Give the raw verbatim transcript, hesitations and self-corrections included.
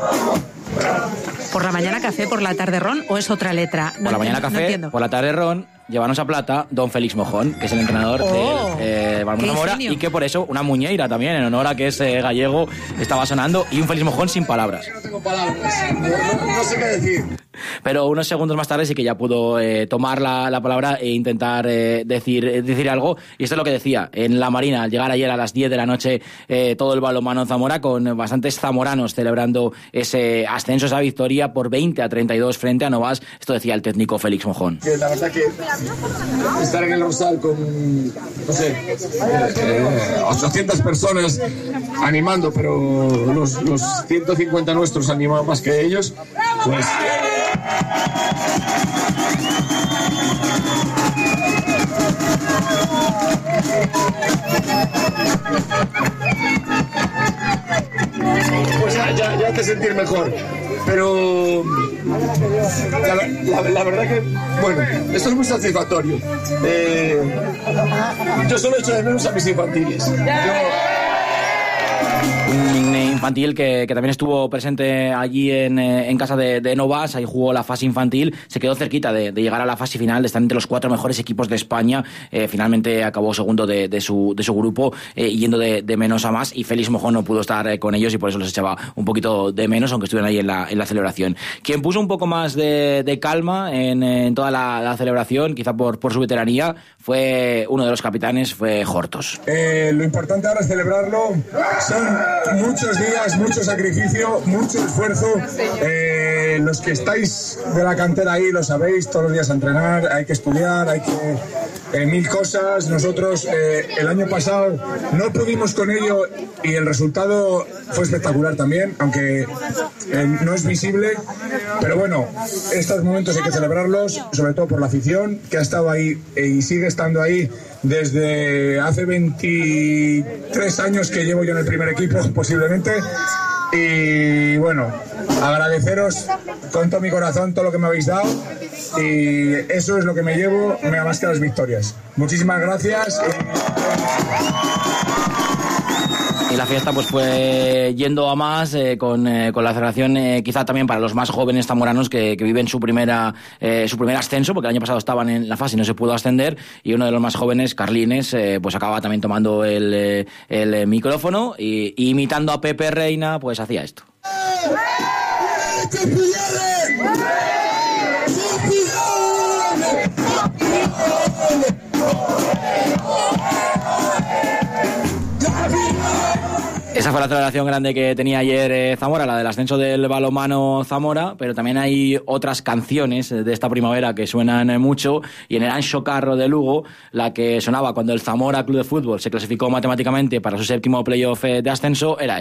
¿Por la mañana café, por la tarde ron o es otra letra? No por la mañana entiendo, café, no por la tarde ron, llévanos a plata don Félix Mojón, que es el entrenador oh, del eh, Balonmano Zamora, y que por eso una muñeira también, en honor a que es eh, gallego, estaba sonando, y un Félix Mojón sin palabras. No tengo palabras, no, no, no sé qué decir. Pero unos segundos más tarde sí que ya pudo eh, tomar la, la palabra e intentar eh, decir, eh, decir algo, y esto es lo que decía en la Marina, al llegar ayer a las diez de la noche eh, todo el balonmano Zamora, con bastantes zamoranos celebrando ese ascenso, esa victoria por veinte a treinta y dos frente a Novas. Esto decía el técnico Félix Mojón. Que la verdad que estar en el Rosal con, no sé, eh, ochocientas personas animando, pero los, los ciento cincuenta nuestros animaban más que ellos, pues... Pues ya, ya, ya te sentir mejor. Pero la, la, la verdad que, bueno, esto es muy satisfactorio. Eh, yo solo echo de menos a mis infantiles. Yo, un infantil que, que también estuvo presente allí en, en casa de, de Novas, ahí jugó la fase infantil, se quedó cerquita de, de llegar a la fase final, de estar entre los cuatro mejores equipos de España, eh, finalmente acabó segundo de, de, su, de su grupo, eh, yendo de, de menos a más, y Félix Mojón no pudo estar eh, con ellos y por eso los echaba un poquito de menos, aunque estuvieron ahí en la, en la celebración. Quien puso un poco más de, de calma en, en toda la, la celebración, quizá por, por su veteranía, fue uno de los capitanes, fue Hortos. Eh, lo importante ahora es celebrarlo, son muchos días, mucho sacrificio, mucho esfuerzo. Eh, los que estáis de la cantera ahí lo sabéis, todos los días a entrenar, hay que estudiar, hay que eh, mil cosas. Nosotros eh, el año pasado no pudimos con ello y el resultado fue espectacular también, aunque eh, no es visible. Pero bueno, estos momentos hay que celebrarlos, sobre todo por la afición que ha estado ahí eh, y sigue estando ahí desde hace veintitrés años que llevo yo en el primer equipo, posiblemente. Y bueno, agradeceros con todo mi corazón todo lo que me habéis dado, y eso es lo que me llevo, me da más que las victorias. Muchísimas gracias. Y la fiesta pues fue yendo a más, eh, con, eh, con la celebración eh, quizá también para los más jóvenes zamoranos que, que viven su primera eh, su primer ascenso, porque el año pasado estaban en la fase y no se pudo ascender, y uno de los más jóvenes, Carlines, eh, pues acaba también tomando el, eh, el micrófono y, y imitando a Pepe Reina, pues hacía esto. Esa fue la celebración grande que tenía ayer eh, Zamora, la del ascenso del balonmano Zamora, pero también hay otras canciones de esta primavera que suenan eh, mucho, y en el Anxo Carro de Lugo, la que sonaba cuando el Zamora Club de Fútbol se clasificó matemáticamente para su séptimo playoff eh, de ascenso era esta.